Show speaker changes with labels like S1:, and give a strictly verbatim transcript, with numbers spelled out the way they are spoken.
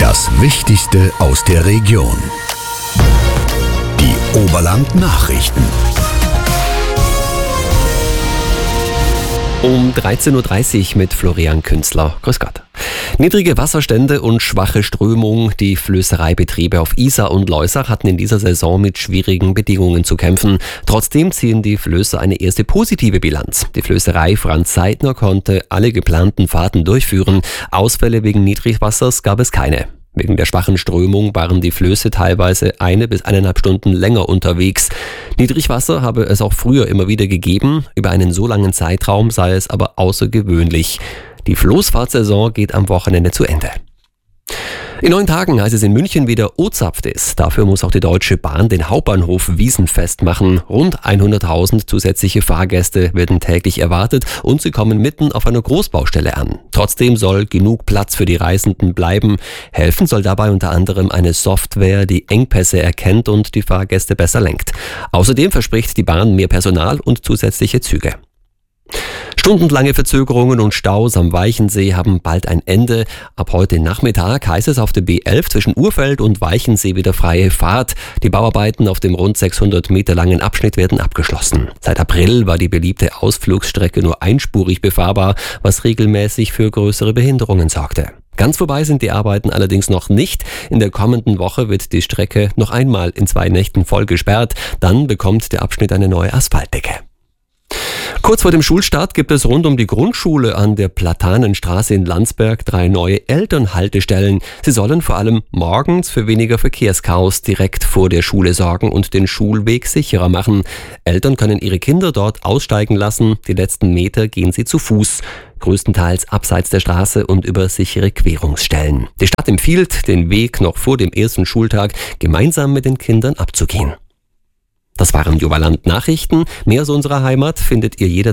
S1: Das Wichtigste aus der Region. Die Oberland-Nachrichten.
S2: Um dreizehn Uhr dreißig mit Florian Künzler. Grüß Gott. Niedrige Wasserstände und schwache Strömung. Die Flößereibetriebe auf Isar und Loisach hatten in dieser Saison mit schwierigen Bedingungen zu kämpfen. Trotzdem ziehen die Flößer eine erste positive Bilanz. Die Flößerei Franz Seidner konnte alle geplanten Fahrten durchführen. Ausfälle wegen Niedrigwassers gab es keine. Wegen der schwachen Strömung waren die Flöße teilweise eine bis eineinhalb Stunden länger unterwegs. Niedrigwasser habe es auch früher immer wieder gegeben. Über einen so langen Zeitraum sei es aber außergewöhnlich. Die Floßfahrtsaison geht am Wochenende zu Ende. In neun Tagen heißt es in München wieder O-Zapft ist. Dafür muss auch die Deutsche Bahn den Hauptbahnhof wiesenfest machen. Rund hunderttausend zusätzliche Fahrgäste werden täglich erwartet und sie kommen mitten auf einer Großbaustelle an. Trotzdem soll genug Platz für die Reisenden bleiben. Helfen soll dabei unter anderem eine Software, die Engpässe erkennt und die Fahrgäste besser lenkt. Außerdem verspricht die Bahn mehr Personal und zusätzliche Züge. Stundenlange Verzögerungen und Staus am Weichensee haben bald ein Ende. Ab heute Nachmittag heißt es auf der B elf zwischen Urfeld und Weichensee wieder freie Fahrt. Die Bauarbeiten auf dem rund sechshundert Meter langen Abschnitt werden abgeschlossen. Seit April war die beliebte Ausflugsstrecke nur einspurig befahrbar, was regelmäßig für größere Behinderungen sorgte. Ganz vorbei sind die Arbeiten allerdings noch nicht. In der kommenden Woche wird die Strecke noch einmal in zwei Nächten voll gesperrt. Dann bekommt der Abschnitt eine neue Asphaltdecke. Kurz vor dem Schulstart gibt es rund um die Grundschule an der Platanenstraße in Landsberg drei neue Elternhaltestellen. Sie sollen vor allem morgens für weniger Verkehrschaos direkt vor der Schule sorgen und den Schulweg sicherer machen. Eltern können ihre Kinder dort aussteigen lassen. Die letzten Meter gehen sie zu Fuß. Größtenteils abseits der Straße und über sichere Querungsstellen. Die Stadt empfiehlt, den Weg noch vor dem ersten Schultag gemeinsam mit den Kindern abzugehen. Das waren die Oberland Nachrichten. Mehr aus unserer Heimat findet ihr jederzeit